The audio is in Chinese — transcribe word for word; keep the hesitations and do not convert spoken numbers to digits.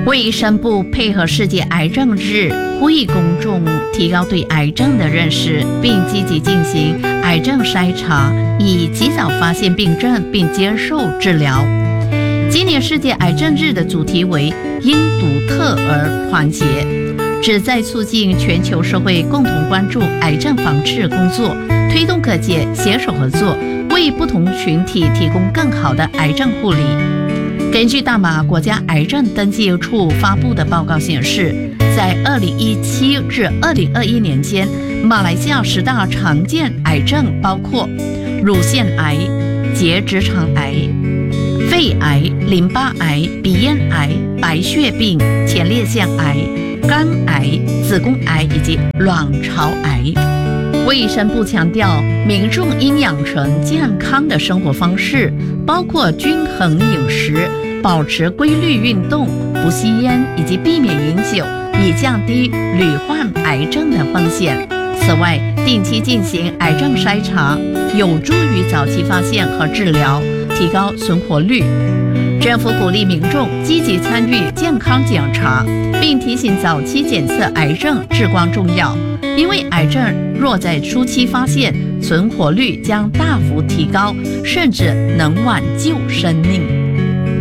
卫生部配合世界癌症日，呼吁公众提高对癌症的认识，并积极进行癌症筛查，以及早发现病症并接受治疗。今年世界癌症日的主题为因独特而团结，旨在促进全球社会共同关注癌症防治工作，推动各界携手合作，为不同群体提供更好的癌症护理。根据大马国家癌症登记处发布的报告显示，在二零一七至二零二一年间，马来西亚十大常见癌症包括乳腺癌、结直肠癌、肺癌、淋巴癌、鼻咽癌、白血病、前列腺癌、肝癌、子宫癌以及卵巢癌。卫生部强调，民众应养成健康的生活方式，包括均衡饮食、保持规律运动、不吸烟以及避免饮酒，以降低罹患癌症的风险。此外，定期进行癌症筛查，有助于早期发现和治疗，提高存活率。政府鼓励民众积极参与健康检查，并提醒早期检测癌症至关重要，因为癌症若在初期发现，存活率将大幅提高，甚至能挽救生命。